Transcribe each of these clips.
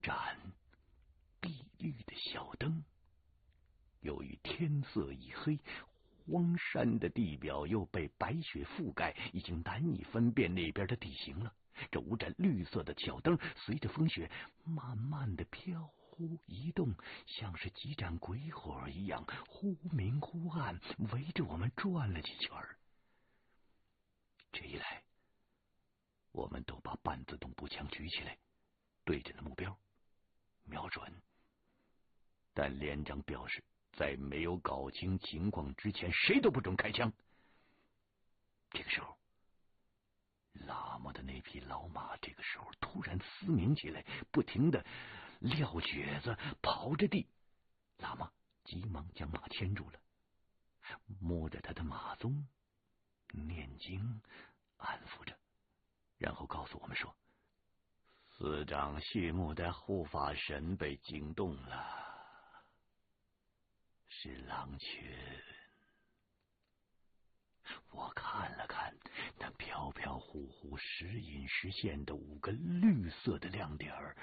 盏碧绿的小灯。由于天色已黑，荒山的地表又被白雪覆盖，已经难以分辨那边的地形了。这5盏绿色的小灯随着风雪慢慢的飘忽移动，像是几盏鬼火一样，忽明忽暗，围着我们转了几圈。这一来，我们都把半自动步枪举起来，对着那目标瞄准。但连长表示，在没有搞清情况之前，谁都不准开枪。这个时候，喇嘛的那匹老马这个时候突然嘶鸣起来，不停的撂蹶子，刨着地。喇嘛急忙将马牵住了，摸着他的马鬃，念经安抚着，然后告诉我们说，司长序幕的护法神被惊动了，是狼群。我看了看那飘飘忽忽时隐时现的5个绿色的亮点儿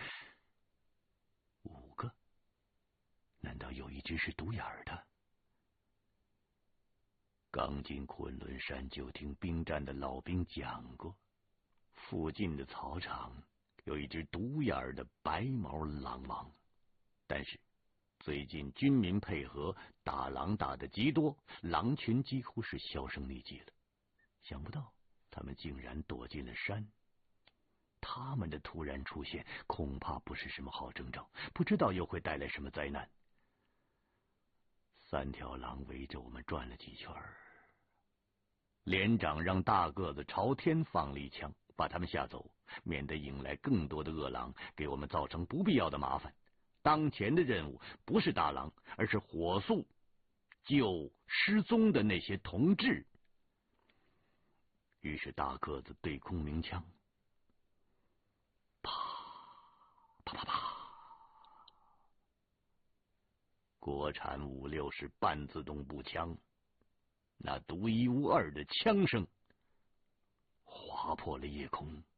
，5个，难道有一只是独眼的？刚进昆仑山就听兵站的老兵讲过，附近的草场有一只独眼的白毛狼王，但是最近军民配合，打狼打得极多，狼群几乎是销声匿迹了。想不到他们竟然躲进了山，他们的突然出现恐怕不是什么好征兆，不知道又会带来什么灾难。3条狼围着我们转了几圈，连长让大个子朝天放了一枪，把他们吓走，免得引来更多的恶狼，给我们造成不必要的麻烦。当前的任务不是打狼，而是火速救失踪的那些同志。于是大个子对空鸣枪，啪啪啪啪，国产56式半自动步枪，那独一无二的枪声划破了夜空。